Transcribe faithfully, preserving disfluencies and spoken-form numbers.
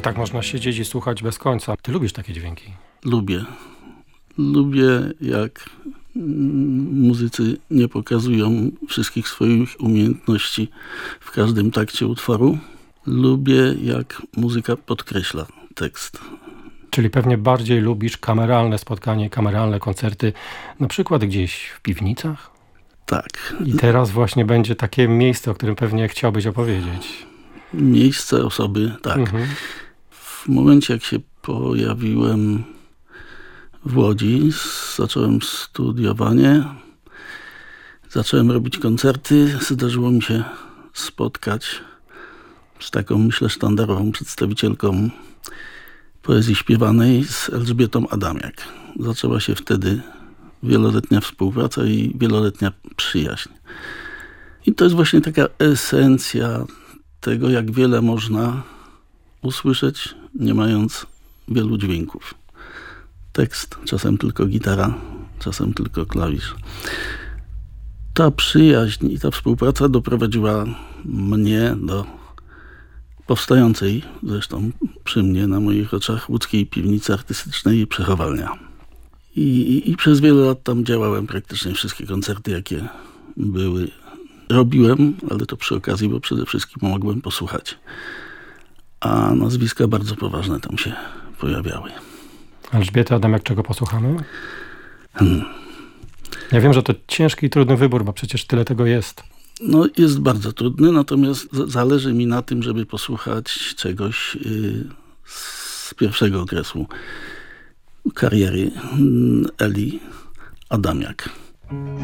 tak można siedzieć i słuchać bez końca. Ty lubisz takie dźwięki? Lubię. Lubię, jak muzycy nie pokazują wszystkich swoich umiejętności w każdym takcie utworu. Lubię, jak muzyka podkreśla tekst. Czyli pewnie bardziej lubisz kameralne spotkanie, kameralne koncerty, na przykład gdzieś w piwnicach? Tak. I teraz właśnie będzie takie miejsce, o którym pewnie chciałbyś opowiedzieć. Miejsce, osoby, tak. Mhm. W momencie, jak się pojawiłem w Łodzi, zacząłem studiowanie, zacząłem robić koncerty, zdarzyło mi się spotkać z taką, myślę, sztandarową przedstawicielką poezji śpiewanej, z Elżbietą Adamiak. Zaczęła się wtedy wieloletnia współpraca i wieloletnia przyjaźń. I to jest właśnie taka esencja tego, jak wiele można usłyszeć, nie mając wielu dźwięków. Tekst, czasem tylko gitara, czasem tylko klawisz. Ta przyjaźń i ta współpraca doprowadziła mnie do powstającej zresztą przy mnie, na moich oczach, łódzkiej piwnicy artystycznej Przechowalnia. I, i, I przez wiele lat tam działałem, praktycznie wszystkie koncerty, jakie były, robiłem, ale to przy okazji, bo przede wszystkim mogłem posłuchać. A nazwiska bardzo poważne tam się pojawiały. Elżbiety Adamiak, czego posłuchamy? Hmm. Ja wiem, że to ciężki i trudny wybór, bo przecież tyle tego jest. No, jest bardzo trudny, natomiast zależy mi na tym, żeby posłuchać czegoś yy, z pierwszego okresu kariery Eli Adamiak.